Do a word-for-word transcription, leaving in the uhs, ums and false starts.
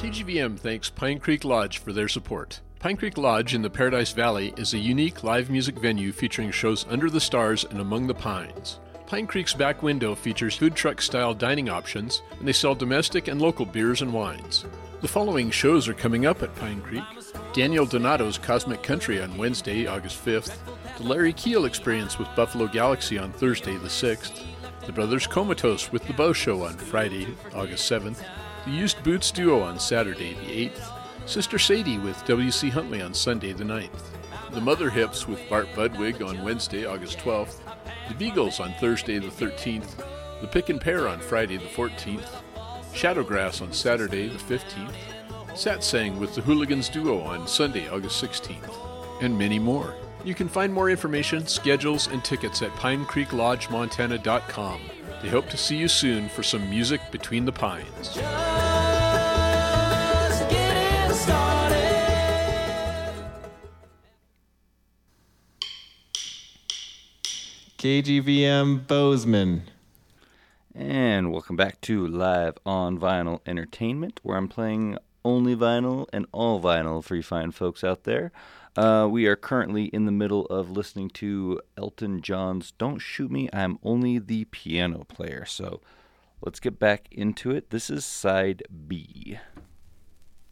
K G V M thanks Pine Creek Lodge for their support. Pine Creek Lodge in the Paradise Valley is a unique live music venue featuring shows under the stars and among the pines. Pine Creek's back window features food truck-style dining options, and they sell domestic and local beers and wines. The following shows are coming up at Pine Creek. Daniel Donato's Cosmic Country on Wednesday, August fifth. The Larry Keel Experience with Buffalo Galaxy on Thursday, the sixth. The Brothers Comatose with The Bow Show on Friday, August seventh. The Used Boots Duo on Saturday, the eighth. Sister Sadie with W C Huntley on Sunday the ninth. The Mother Hips with Bart Budwig on Wednesday, August twelfth. The Beagles on Thursday the thirteenth. The Pick and Pear on Friday the fourteenth. Shadowgrass on Saturday the fifteenth. Satsang with the Hooligans Duo on Sunday, August sixteenth. And many more. You can find more information, schedules, and tickets at pine creek lodge montana dot com. They hope to see you soon for some music between the pines. K G V M Bozeman. And welcome back to Live on Vinyl Entertainment, where I'm playing only vinyl and all vinyl for you fine folks out there. Uh, we are currently in the middle of listening to Elton John's Don't Shoot Me, I'm Only the Piano Player. So let's get back into it. This is side B.